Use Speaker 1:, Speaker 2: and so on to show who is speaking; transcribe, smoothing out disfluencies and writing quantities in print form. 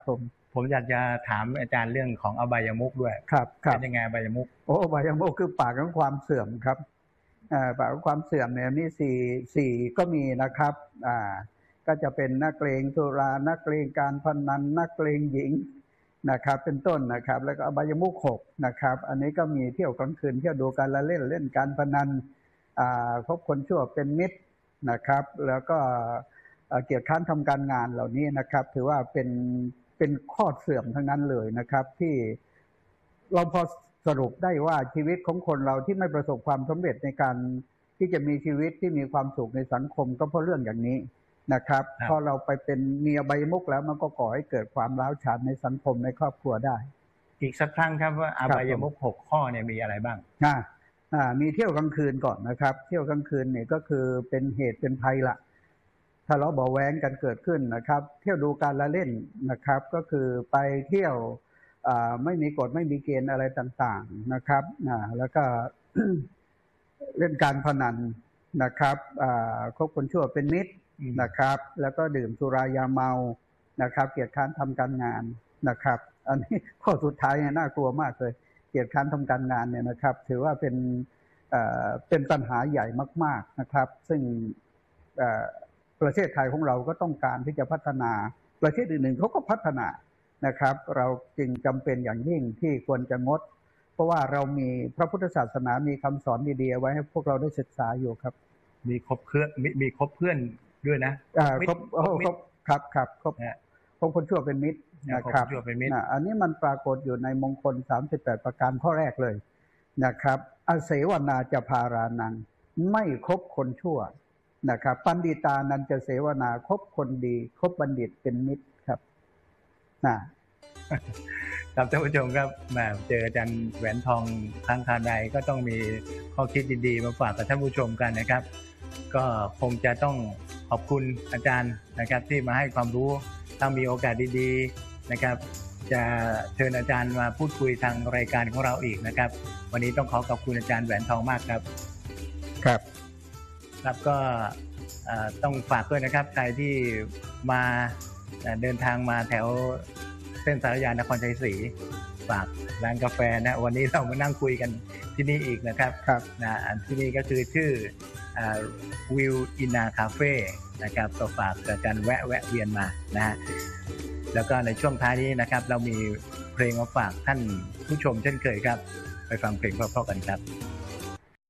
Speaker 1: ผมอยากจะถามอาจารย์เรื่องของอบายมุขด้วย
Speaker 2: ครับ
Speaker 1: เป็นยังไงอบายมุข
Speaker 2: อบายมุขคือปากของความเสื่อมครับปากของความเสื่อมเนี่ยนี่สี่ก็มีนะครับก็จะเป็นนักเลงสุรานักเลงการพนันนักเลงหญิงนะครับเป็นต้นนะครับแล้วก็อบายมุข6นะครับอันนี้ก็มีเที่ยวกลางคืนเที่ยวดูการละเล่นการพนันคบคนชั่วเป็นมิตรนะครับแล้วก็เกียรติค้านทำการงานเหล่านี้นะครับถือว่าเป็นข้อเสื่อมทั้งนั้นเลยนะครับที่เราพอสรุปได้ว่าชีวิตของคนเราที่ไม่ประสบความสำเร็จในการที่จะมีชีวิตที่มีความสุขในสังคมก็เพราะเรื่องอย่างนี้นะครับพอเราไปเป็นมีอบายมุขแล้วมันก็ก่อให้เกิดความร้าวฉานในสังคมในครอบครัวได้
Speaker 1: อีกสักครั้งครับว่าอบายมุข6ข้อเนี่ยมีอะไรบ้าง
Speaker 2: มีเที่ยวกลางคืนก่อนนะครับเที่ยวกลางคืนเนี่ยก็คือเป็นเหตุเป็นภัยละทะเลาะเบาแหวงกันเกิดขึ้นนะครับเที่ยวดูการละเล่นนะครับก็คือไปเที่ยวไม่มีกฎไม่มีเกณฑ์อะไรต่างๆนะครับแล้วก็เล่นการพนันนะครับคบคนชั่วเป็นมิตรนะครับแล้วก็ดื่มสุรายาเมานะครับเกียรติค้านทำการงานนะครับอันนี้ข้อสุดท้ายน่ากลัวมากเลยเกียรติค้านทำการงานเนี่ยนะครับถือว่าเป็นปัญหาใหญ่มากๆนะครับซึ่งประเทศไทยของเราก็ต้องการที่จะพัฒนาประเทศอื่นๆเขาก็พัฒนานะครับเราจึงจำเป็นอย่างยิ่งที่ควรจะงดเพราะว่าเรามีพระพุทธศาสนามีคำสอนดีๆไว้ให้พวกเราได้ศึกษาอยู่ครับ
Speaker 1: มีครบเพื่อนด้วยนะ
Speaker 2: ครบคนชั่วเป็นมิตรนะครับอันนี้มันปรากฏอยู่ในมงคล38ประการข้อแรกเลยนะครับอเสวนาจะพารานังไม่คบคนชั่วนะครับปัณฑิตานันจะเสวนาคบคนดีคบบัณฑิตเป็นมิตรครับ
Speaker 1: ครับท่านผู้ชมครับเจออาจารย์แหวนทองครั้งคาใดก็ต้องมีข้อคิดดีๆมาฝากกับท่านผู้ชมกันนะครับก็คงจะต้องขอบคุณอาจารย์นะครับที่มาให้ความรู้ถ้ามีโอกาสดีๆนะครับจะเชิญอาจารย์มาพูดคุยทางรายการของเราอีกนะครับวันนี้ต้องขอบคุณอาจารย์แหวนทองมากครับครับก็ต้องฝากด้วยนะครับใครที่มาเดินทางมาแถวเส้นสารยานครชัยศรีฝากร้านกาแฟนะวันนี้เรามานั่งคุยกันที่นี่อีกนะครับที่นี่ก็คือชื่อวิวอินาคาเฟ่นะครับก็ฝากกันแวะเวียนมานะฮะแล้วก็ในช่วงท้ายนี้นะครับเรามีเพลงมาฝากท่านผู้ชมเช่นเคยครับไปฟังเพลงเพราะๆกันครับ